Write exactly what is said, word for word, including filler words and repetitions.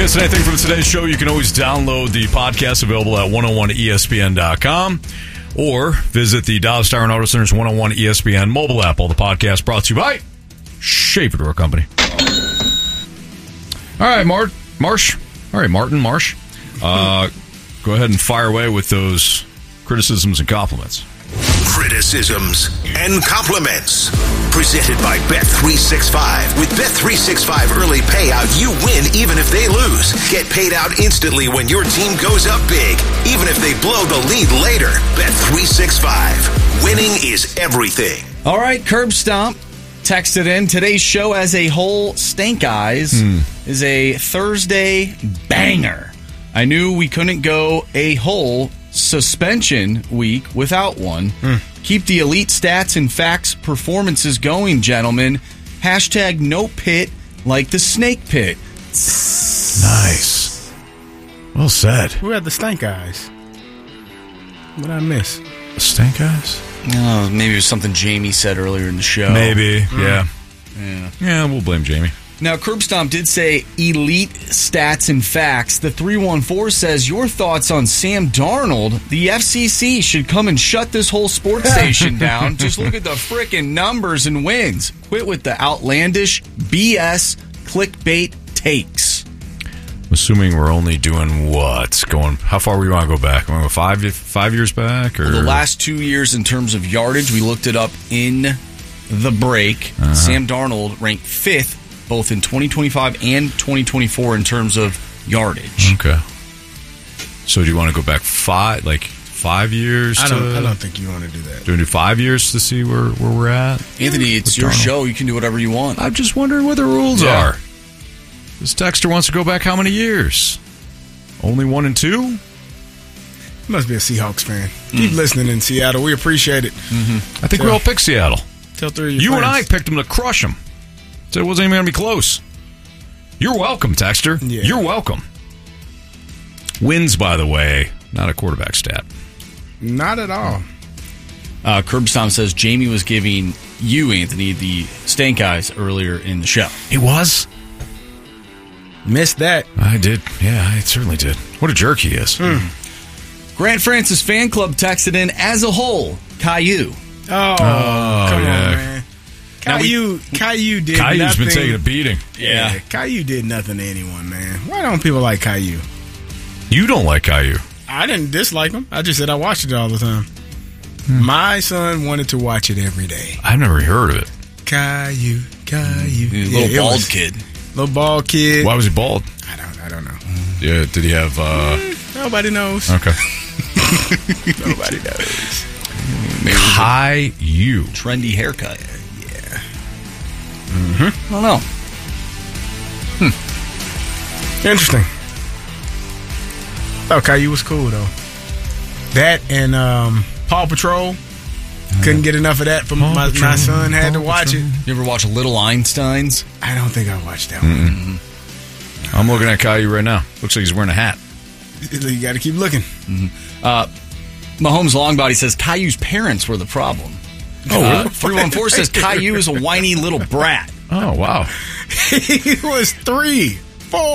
missed anything from today's show, you can always download the podcast available at one oh one E S P N dot com or visit the Dallas Tire and Auto Center's one oh one E S P N mobile app. All the podcasts brought to you by Schaefer Door Company. All right, Mar- Marsh. All right, Martin, Marsh. Uh, go ahead and fire away with those criticisms and compliments. Criticisms and compliments. Presented by Bet three sixty-five. With Bet three sixty-five early payout, you win even if they lose. Get paid out instantly when your team goes up big, even if they blow the lead later. Bet three sixty-five. Winning is everything. All right, Curb Stomp texted in. Today's show as a whole, Stank Eyes, hmm. is a Thursday banger. I knew we couldn't go a whole suspension week without one. Mm. Keep the elite stats and facts performances going, gentlemen. Hashtag no pit like the snake pit. Nice. Well said. Who had the stank eyes? What did I miss? The stank eyes? Oh, maybe it was something Jamie said earlier in the show. Maybe, mm. yeah. Yeah. Yeah, we'll blame Jamie. Now, Curb Stomp did say elite stats and facts. The three one four says, your thoughts on Sam Darnold. The F C C should come and shut this whole sports station down. Just look at the frickin' numbers and wins. Quit with the outlandish B S clickbait takes. Assuming we're only doing what? Going, how far we want to go back? Want to go five, five years back? Or? Well, the last two years in terms of yardage, we looked it up in the break. Uh-huh. Sam Darnold ranked fifth both in twenty twenty-five and twenty twenty-four in terms of yardage. Okay. So do you want to go back five, like five years? I don't. To, I don't think you want to do that. Do we do five years to see where, where we're at? Anthony, it's your Darnold. Show. You can do whatever you want. I'm just wondering what the rules yeah. are. This texter wants to go back how many years? Only one and two? You must be a Seahawks fan. Mm. Keep listening in Seattle. We appreciate it. Mm-hmm. I think tell, we all picked Seattle. Tell three of your You friends. and I picked them to crush them. So it wasn't even going to be close. You're welcome, texter. Yeah. You're welcome. Wins, by the way, not a quarterback stat. Not at all. Uh, Curb Stomp says Jamie was giving you, Anthony, the stank eyes earlier in the show. He was? Missed that. I did. Yeah, I certainly did. What a jerk he is. Hmm. Grant Francis fan club texted in, as a whole, Caillou. Oh, oh come yeah. on, man. Caillou, Caillou did Caillou's nothing. been taking a beating. Yeah. yeah. Caillou did nothing to anyone, man. Why don't people like Caillou? You don't like Caillou. I didn't dislike him. I just said I watched it all the time. Hmm. My son wanted to watch it every day. I've never heard of it. Caillou, Caillou. Mm, little yeah, bald was, kid. Little bald kid. Why was he bald? I don't I don't know. Yeah, did he have... Uh... Mm, nobody knows. Okay. Nobody knows. Caillou. Trendy haircut. Yeah. Mm-hmm. I don't know. Hmm. Interesting. Oh, Caillou was cool, though. That and um, Paw Patrol. Couldn't get enough of that. From my, my son had Paw to watch Patrol. it. You ever watch Little Einsteins? I don't think I watched that Mm-mm. one. I'm looking at Caillou right now. Looks like he's wearing a hat. You got to keep looking. Mm-hmm. Uh, Mahomes Longbody says Caillou's parents were the problem. Oh, uh, three one four says Caillou is a whiny little brat. Oh, wow. He was three.